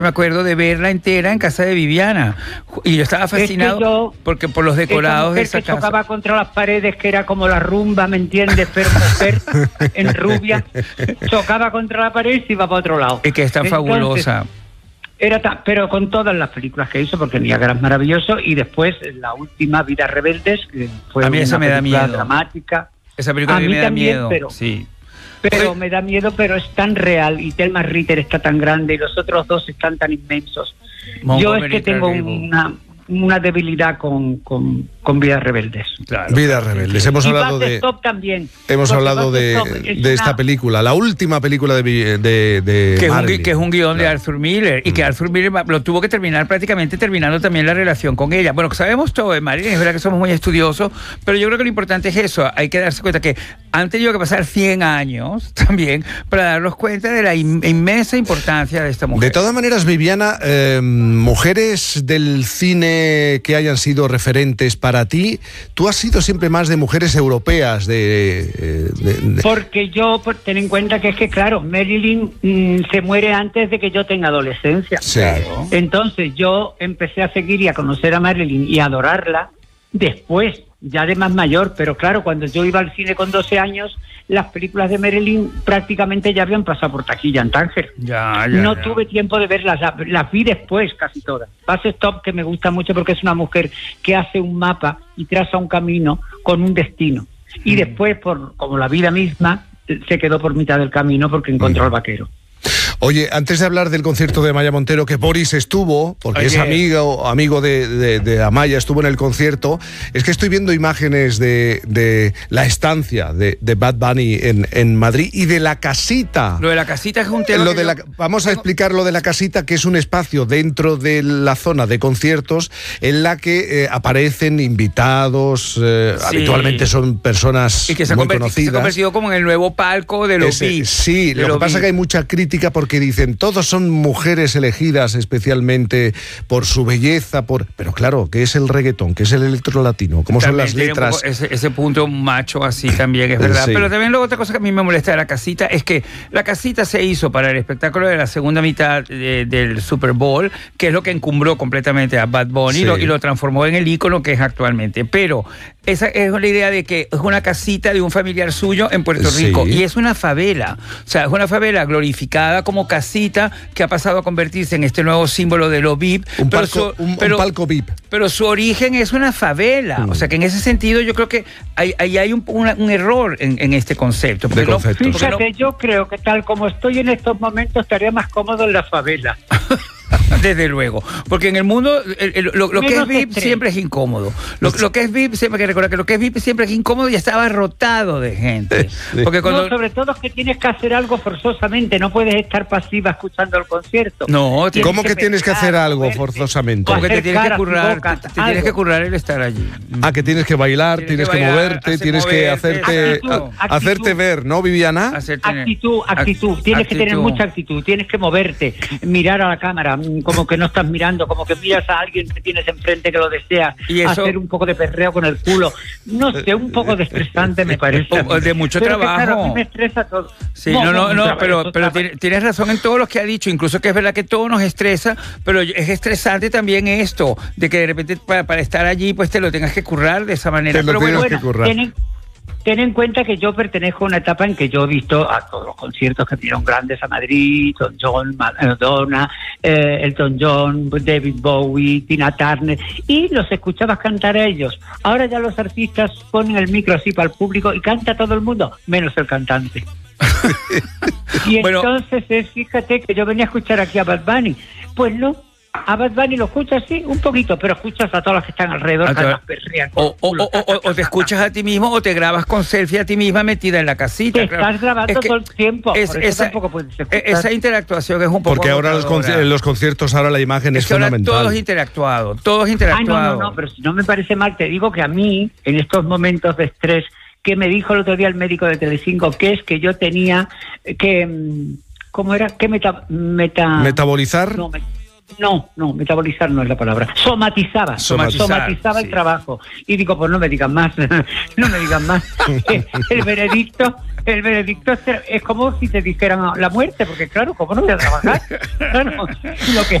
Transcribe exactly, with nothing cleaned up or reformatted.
me acuerdo de verla entera en casa de Viviana. Y yo estaba fascinado es que yo, porque por los decorados de esa que casa. Chocaba contra las paredes, que era como la rumba, ¿me entiendes? Pero mujer, en rubia, chocaba contra la pared y se iba para otro lado. Y que es tan Entonces, fabulosa. Era tan, pero con todas las películas que hizo, porque Niágara es maravilloso, y después la última, Vidas Rebeldes, que fue a mí esa una me da película miedo. dramática. Esa película a a mí mí me da también, miedo. Pero, sí. pero me da miedo, pero es tan real, y Thelma Ritter está tan grande, y los otros dos están tan inmensos. Montgomery Yo es que tengo Clift. una, una debilidad con, con, con Vidas Rebeldes. Claro. Vidas Rebeldes. Hemos y hablado Bus de... Stop también. Hemos hablado Bus de, Stop de una... esta película, la última película de, de, de que, es un, Marilyn. que es un guión Claro. de Arthur Miller, y que Arthur Miller lo tuvo que terminar prácticamente terminando también la relación con ella. Bueno, sabemos todo de Marilyn, es verdad que somos muy estudiosos, pero yo creo que lo importante es eso. Hay que darse cuenta que han tenido que pasar cien años también para darnos cuenta de la in, inmensa importancia de esta mujer. De todas maneras, Viviana, eh, mujeres del cine que hayan sido referentes para ti, tú has sido siempre más de mujeres europeas, de... de, de... Porque yo, por, ten en cuenta que es que, claro, Marilyn mmm, se muere antes de que yo tenga adolescencia. Sí. Entonces yo empecé a seguir y a conocer a Marilyn y a adorarla después, ya de más mayor, pero claro, cuando yo iba al cine con doce años, las películas de Marilyn prácticamente ya habían pasado por taquilla en Tánger. Ya, ya, no ya. tuve tiempo de verlas, las, las vi después casi todas. Bus Stop, que me gusta mucho porque es una mujer que hace un mapa y traza un camino con un destino. Y mm. después, por como la vida misma, se quedó por mitad del camino porque encontró mm. al vaquero. Oye, antes de hablar del concierto de Amaya Montero, que Boris estuvo, porque Oye. es amigo, amigo de, de, de Amaya, estuvo en el concierto, es que estoy viendo imágenes de, de la estancia de, de Bad Bunny en, en Madrid y de la casita. Lo de la casita es un tema lo que de la, yo... Vamos a explicar lo de la casita, que es un espacio dentro de la zona de conciertos en la que eh, aparecen invitados, eh, sí. habitualmente son personas y que se muy convertido, conocidas. Se ha convertido como en el nuevo palco de los V I P. Sí, lo que pasa es que hay mucha crítica porque dicen, todos son mujeres elegidas especialmente por su belleza, por pero claro, ¿qué es el reggaetón? ¿Qué es el electro latino? ¿Cómo también son las letras? Ese, ese punto macho así también es verdad. Sí. Pero también luego otra cosa que a mí me molesta de la casita es que la casita se hizo para el espectáculo de la segunda mitad de, del Super Bowl, que es lo que encumbró completamente a Bad Bunny sí. y, lo, y lo transformó en el ícono que es actualmente. Pero esa es la idea de que es una casita de un familiar suyo en Puerto Rico sí. y es una favela. O sea, es una favela glorificada como casita que ha pasado a convertirse en este nuevo símbolo de lo V I P. Un, pero palco, su, un, pero, un palco V I P. Pero su origen es una favela. Mm. O sea, que en ese sentido yo creo que ahí hay, hay un, una, un error en, en este concepto. De no, Fíjate, no... yo creo que tal como estoy en estos momentos estaría más cómodo en la favela. Desde luego, porque en el mundo el, el, lo, lo que es V I P estrés. siempre es incómodo. Lo, lo que es V I P, siempre hay que recordar que lo que es V I P siempre es incómodo y estaba rotado de gente. Sí. Porque cuando... No, sobre todo es que tienes que hacer algo forzosamente, no puedes estar pasiva escuchando el concierto. No, tienes ¿cómo que, que tienes que hacer algo moverte, forzosamente? Porque te tienes que currar, boca, te, te tienes que currar el estar allí. Ah, que tienes que bailar, tienes, tienes que, bailar, moverte, tienes moverte, que hacerte actitud, a, actitud. hacerte ver, ¿no, Viviana? Hacerte, actitud, actitud, tienes actitud. que tener mucha actitud, tienes que moverte, mirar a la cámara, como que no estás mirando, como que miras a alguien que tienes enfrente que lo desea, y eso, hacer un poco de perreo con el culo, no sé, un poco de estresante me parece. De mucho pero trabajo. Que, claro, a mí me estresa todo. Sí, no, no, no, no pero, pero tienes razón en todo lo que ha dicho, incluso que es verdad que todo nos estresa, pero es estresante también esto, de que de repente para, para estar allí pues te lo tengas que currar de esa manera. Te lo pero tienes bueno, que currar. Tienen, ten en cuenta que yo pertenezco a una etapa en que yo he visto a todos los conciertos que vinieron grandes a Madrid, Elton John, Madonna, eh, Elton John, David Bowie, Tina Turner, y los escuchabas cantar a ellos. Ahora ya los artistas ponen el micro así para el público y canta todo el mundo, menos el cantante. Y bueno, entonces es, fíjate que yo venía a escuchar aquí a Bad Bunny, pues no. A Bad Bunny lo escuchas, sí, un poquito, pero escuchas a todas las que están alrededor. Que las perrean o, o, o, o, o te escuchas a ti mismo o te grabas con selfie a ti misma metida en la casita. Te claro. estás grabando es que todo el tiempo, es, por eso esa, tampoco puedes escuchar. Esa interactuación es un poco... Porque ahora los, conci los conciertos, ahora la imagen es, es que fundamental. Ahora todo es interactuado, todo es interactuado. Ay, no, no, no, pero si no me parece mal, te digo que a mí, en estos momentos de estrés, que me dijo el otro día el médico de Telecinco, que es que yo tenía que... ¿Cómo era? ¿Qué meta...? meta ¿Metabolizar? No, me, No, no, metabolizar no es la palabra. Somatizaba, Somatizar, somatizaba sí. el trabajo. Y digo, pues no me digan más, no me digan más. El veredicto, el veredicto es como si te dijeran la muerte, porque claro, ¿cómo no voy a trabajar? Claro, lo que